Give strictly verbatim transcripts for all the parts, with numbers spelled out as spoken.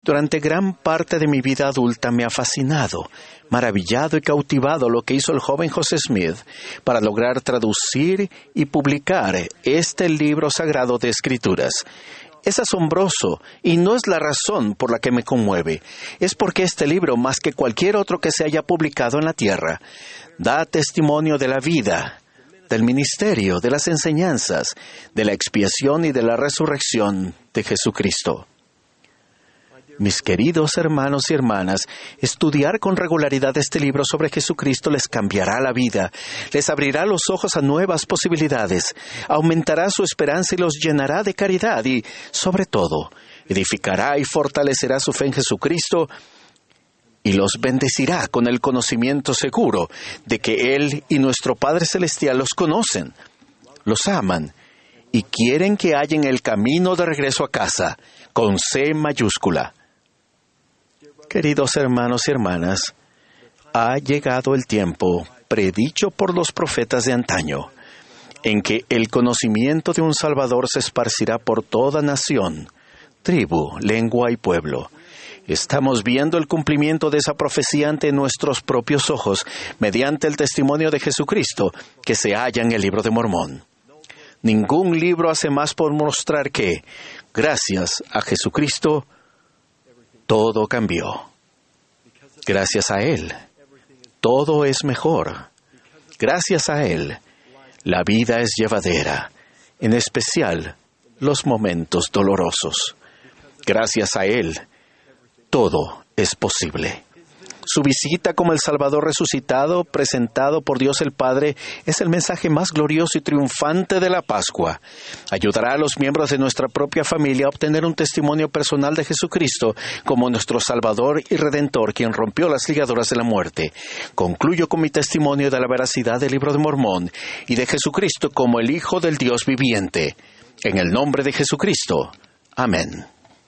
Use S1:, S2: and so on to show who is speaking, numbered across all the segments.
S1: Durante gran parte de mi vida adulta me ha fascinado, maravillado y cautivado lo que hizo el joven José Smith para lograr traducir y publicar este libro sagrado de Escrituras. Es asombroso y no es la razón por la que me conmueve. Es porque este libro, más que cualquier otro que se haya publicado en la tierra, da testimonio de la vida, del ministerio, de las enseñanzas, de la expiación y de la resurrección de Jesucristo. Mis queridos hermanos y hermanas, estudiar con regularidad este libro sobre Jesucristo les cambiará la vida, les abrirá los ojos a nuevas posibilidades, aumentará su esperanza y los llenará de caridad y, sobre todo, edificará y fortalecerá su fe en Jesucristo y los bendecirá con el conocimiento seguro de que Él y nuestro Padre Celestial los conocen, los aman y quieren que hallen el camino de regreso a casa, con C mayúscula. Queridos hermanos y hermanas, ha llegado el tiempo, predicho por los profetas de antaño, en que el conocimiento de un Salvador se esparcirá por toda nación, tribu, lengua y pueblo. Estamos viendo el cumplimiento de esa profecía ante nuestros propios ojos, mediante el testimonio de Jesucristo que se halla en el libro de Mormón. Ningún libro hace más por mostrar que, gracias a Jesucristo, todo cambió. Gracias a Él, todo es mejor. Gracias a Él, la vida es llevadera, en especial los momentos dolorosos. Gracias a Él, todo es posible. Su visita como el Salvador resucitado, presentado por Dios el Padre, es el mensaje más glorioso y triunfante de la Pascua. Ayudará a los miembros de nuestra propia familia a obtener un testimonio personal de Jesucristo como nuestro Salvador y Redentor, quien rompió las ligaduras de la muerte. Concluyo con mi testimonio de la veracidad del Libro de Mormón y de Jesucristo como el Hijo del Dios viviente. En el nombre de Jesucristo. Amén.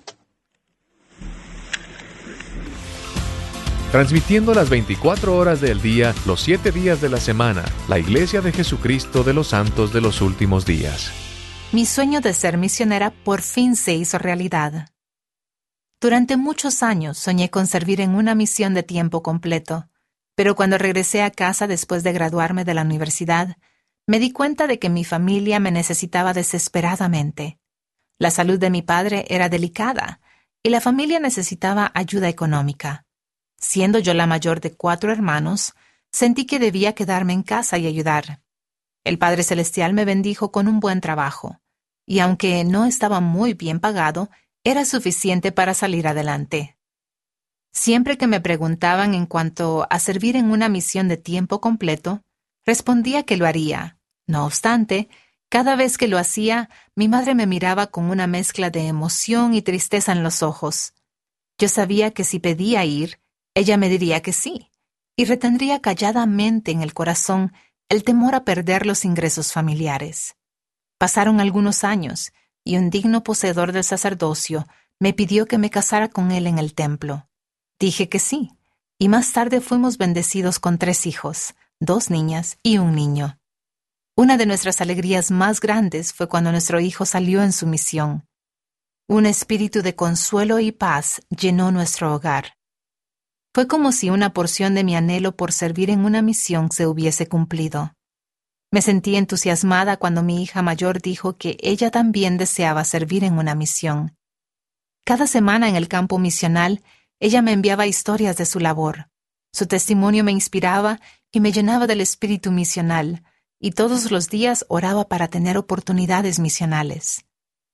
S2: Transmitiendo las veinticuatro horas del día, los siete días de la semana, la Iglesia de Jesucristo de los Santos de los Últimos Días.
S3: Mi sueño de ser misionera por fin se hizo realidad. Durante muchos años soñé con servir en una misión de tiempo completo, pero cuando regresé a casa después de graduarme de la universidad, me di cuenta de que mi familia me necesitaba desesperadamente. La salud de mi padre era delicada y la familia necesitaba ayuda económica. Siendo yo la mayor de cuatro hermanos, sentí que debía quedarme en casa y ayudar. El Padre Celestial me bendijo con un buen trabajo, y aunque no estaba muy bien pagado, era suficiente para salir adelante. Siempre que me preguntaban en cuanto a servir en una misión de tiempo completo, respondía que lo haría. No obstante, cada vez que lo hacía, mi madre me miraba con una mezcla de emoción y tristeza en los ojos. Yo sabía que si pedía ir, ella me diría que sí, y retendría calladamente en el corazón el temor a perder los ingresos familiares. Pasaron algunos años, y un digno poseedor del sacerdocio me pidió que me casara con él en el templo. Dije que sí, y más tarde fuimos bendecidos con tres hijos, dos niñas y un niño. Una de nuestras alegrías más grandes fue cuando nuestro hijo salió en su misión. Un espíritu de consuelo y paz llenó nuestro hogar. Fue como si una porción de mi anhelo por servir en una misión se hubiese cumplido. Me sentí entusiasmada cuando mi hija mayor dijo que ella también deseaba servir en una misión. Cada semana en el campo misional, ella me enviaba historias de su labor. Su testimonio me inspiraba y me llenaba del espíritu misional, y todos los días oraba para tener oportunidades misionales.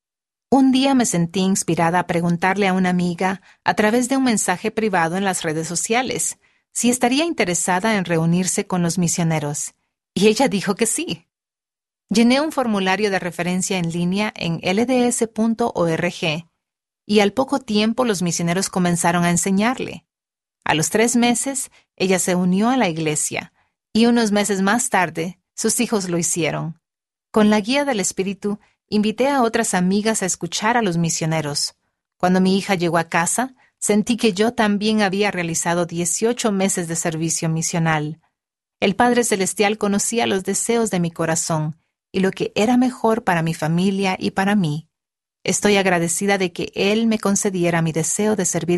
S3: Un día me sentí inspirada a preguntarle a una amiga, a través de un mensaje privado en las redes sociales, si estaría interesada en reunirse con los misioneros, y ella dijo que sí. Llené un formulario de referencia en línea en L D S punto org, y al poco tiempo los misioneros comenzaron a enseñarle. A los tres meses, ella se unió a la iglesia, y unos meses más tarde, sus hijos lo hicieron. Con la guía del Espíritu, invité a otras amigas a escuchar a los misioneros. Cuando mi hija llegó a casa, sentí que yo también había realizado dieciocho meses de servicio misional. El Padre Celestial conocía los deseos de mi corazón y lo que era mejor para mi familia y para mí. Estoy agradecida de que Él me concediera mi deseo de servir